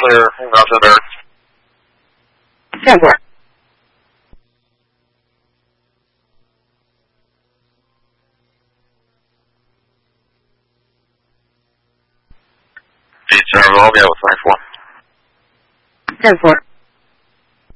clear. Roger there. 10-4. G-Serve, I'll be out with 24. 10-4.